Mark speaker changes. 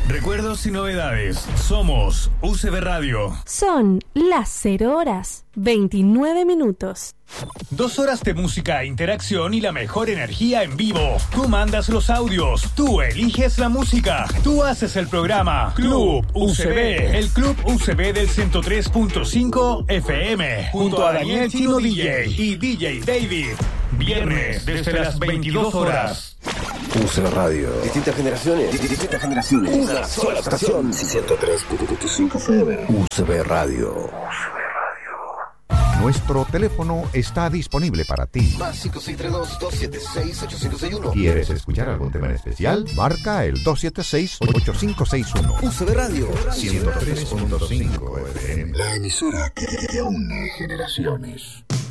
Speaker 1: Recuerdos y novedades. Somos UCB Radio.
Speaker 2: Son las 0 horas 29 minutos.
Speaker 1: 2 horas de música, interacción y la mejor energía en vivo. Tú mandas los audios, tú eliges la música, tú haces el programa. Club UCB, el Club UCB del 103.5 FM, junto a Daniel Chino DJ y DJ David. Viernes desde las 22 horas.
Speaker 3: UCB Radio. Distintas generaciones. Una sola estación. 103.5 FM. UCB Radio.
Speaker 4: Nuestro teléfono está disponible para ti.
Speaker 3: Más 562-276-8561.
Speaker 4: ¿Quieres escuchar algún tema en especial? Marca el 276-8561.
Speaker 3: UCB Radio
Speaker 4: 103.5 FM.
Speaker 3: La emisora que une generaciones.